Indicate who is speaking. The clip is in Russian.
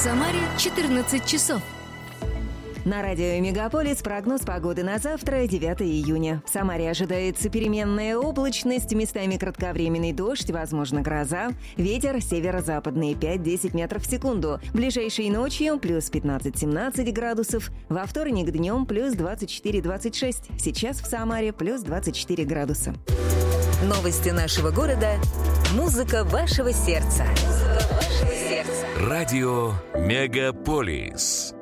Speaker 1: Самаре 14 часов.
Speaker 2: На радио «Мегаполис» прогноз погоды на завтра, 9 июня. В Самаре ожидается переменная облачность, местами кратковременный дождь, возможно гроза. Ветер северо-западный 5-10 метров в секунду. Ближайшей ночью плюс 15-17 градусов. Во вторник днем плюс 24-26. Сейчас в Самаре плюс 24 градуса.
Speaker 3: Новости нашего города. Музыка вашего сердца.
Speaker 4: Радио «Мегаполис».